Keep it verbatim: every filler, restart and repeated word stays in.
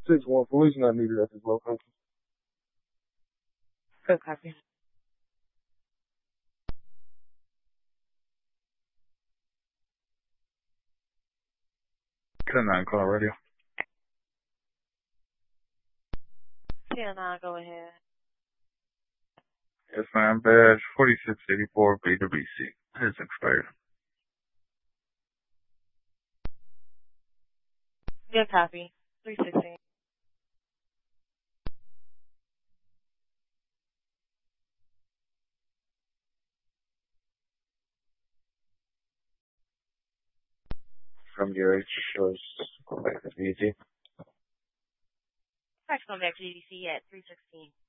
six one, police not needed at this location. Good copy. ten nine, call radio. ten nine, go ahead. Yes, ma'am. Badge forty-six eighty-four B W C. It's expired. Good copy. three sixteen. From your shows back to B T. Back on back to D C at three sixteen.